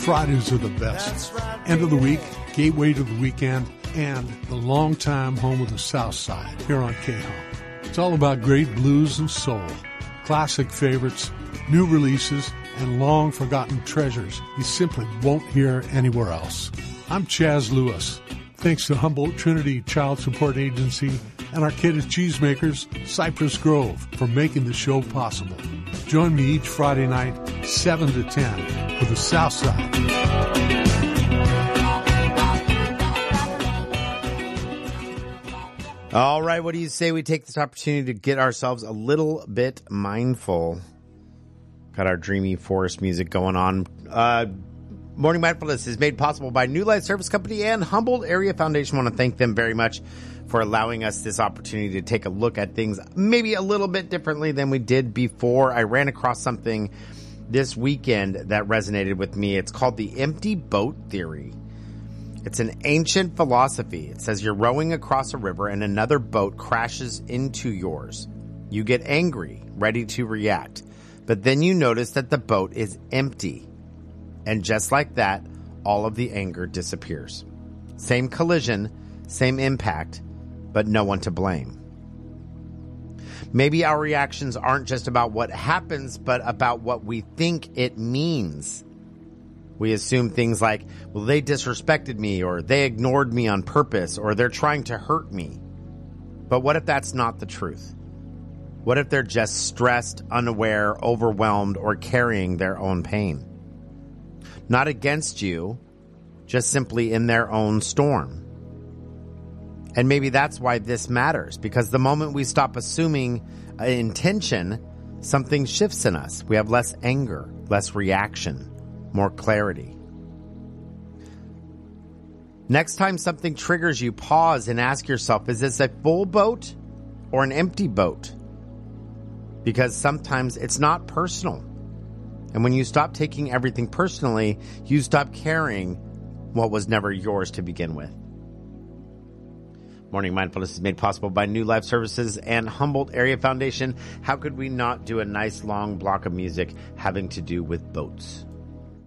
Fridays are the best. End of the week, gateway to the weekend, and the longtime home of the South Side here on K-Home. It's all about great blues and soul, classic favorites, new releases, and long-forgotten treasures you simply won't hear anywhere else. I'm Chaz Lewis. Thanks to Humboldt Trinity Child Support Agency and our kid at Cheesemakers, Cypress Grove, for making the show possible. Join me each Friday night, 7 to 10, for the South Side. All right, what do you say we take this opportunity to get ourselves a little bit mindful? Got our dreamy forest music going on. Morning Mindfulness is made possible by New Life Service Company and Humboldt Area Foundation. I want to thank them very much for allowing us this opportunity to take a look at things maybe a little bit differently than we did before. I ran across something this weekend that resonated with me. It's called the empty boat theory. It's an ancient philosophy. It says you're rowing across a river and another boat crashes into yours. You get angry, ready to react, but then you notice that the boat is empty. And just like that, all of the anger disappears. Same collision, same impact, but no one to blame. Maybe our reactions aren't just about what happens, but about what we think it means. We assume things like, well, they disrespected me, or they ignored me on purpose, or they're trying to hurt me. But what if that's not the truth? What if they're just stressed, unaware, overwhelmed, or carrying their own pain? Not against you, just simply in their own storm. And maybe that's why this matters, because the moment we stop assuming intention, something shifts in us. We have less anger, less reaction, more clarity. Next time something triggers you, pause and ask yourself, is this a full boat or an empty boat? Because sometimes it's not personal. And when you stop taking everything personally, you stop carrying what was never yours to begin with. Morning Mindfulness is made possible by New Life Services and Humboldt Area Foundation. How could we not do a nice long block of music having to do with boats?